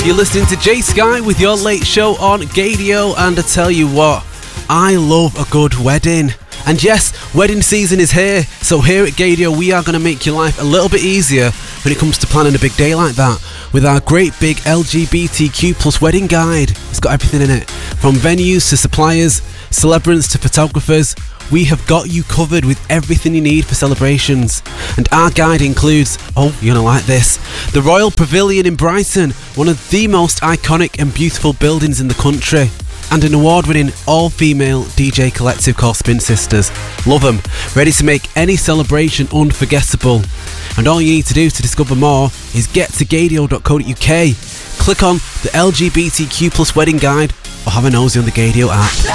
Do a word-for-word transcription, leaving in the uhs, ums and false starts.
You're listening to Jay Sky with your late show on Gadio, and I tell you what, I love a good wedding. And yes, wedding season is here, so here at Gadio we are going to make your life a little bit easier when it comes to planning a big day like that with our great big L G B T Q plus wedding guide. It's got everything in it, from venues to suppliers, celebrants to photographers. We have got you covered with everything you need for celebrations. And our guide includes, oh, you're gonna like this, the Royal Pavilion in Brighton, one of the most iconic and beautiful buildings in the country, and an award-winning all-female D J collective called Spin Sisters. Love them, ready to make any celebration unforgettable. And all you need to do to discover more is get to gadio dot co dot uk, click on the L G B T Q plus wedding guide, or have a nosy on the Gadio app.